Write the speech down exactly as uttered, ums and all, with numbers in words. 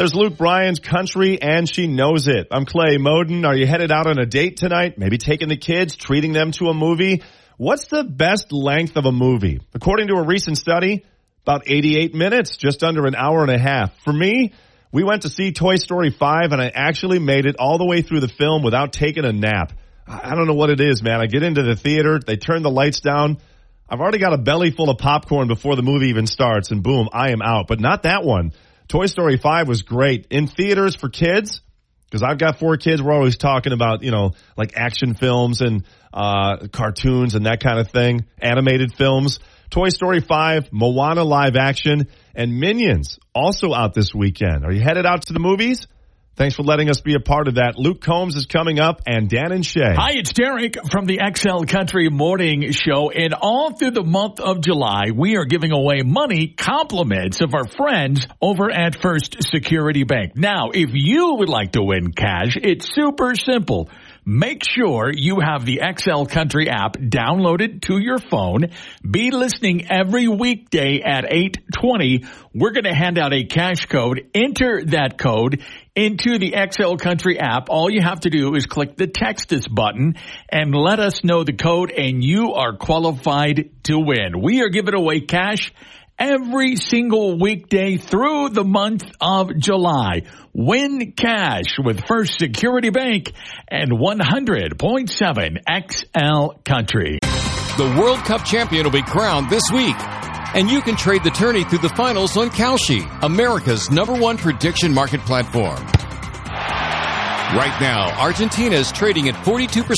There's Luke Bryan's Country, and she knows it. I'm Clay Moden. Are you headed out on a date tonight? Maybe taking the kids, treating them to a movie? What's the best length of a movie? According to a recent study, about eighty-eight minutes, just under an hour and a half. For me, we went to see Toy Story five, and I actually made it all the way through the film without taking a nap. I don't know what it is, man. I get into the theater, they turn the lights down. I've already got a belly full of popcorn before the movie even starts, and boom, I am out. But not that one. Toy Story five was great. In theaters for kids, because I've got four kids, we're always talking about, you know, like action films and uh cartoons and that kind of thing, animated films. Toy Story five, Moana live action, and Minions also out this weekend. Are you headed out to the movies? Thanks for letting us be a part of that. Luke Combs is coming up, and Dan and Shay. Hi, it's Derek from the X L Country Morning Show. And all through the month of July, we are giving away money compliments of our friends over at First Security Bank. Now, if you would like to win cash, it's super simple. Make sure you have the X L Country app downloaded to your phone. Be listening every weekday at eight twenty. We're going to hand out a cash code. Enter that code into the X L Country app. All you have to do is click the Text Us button and let us know the code, and you are qualified to win. We are giving away cash every single weekday through the month of July. Win cash with First Security Bank and one hundred point seven X L Country. The World Cup champion will be crowned this week. And you can trade the tourney through the finals on Kalshi, America's number one prediction market platform. Right now, Argentina is trading at forty-two percent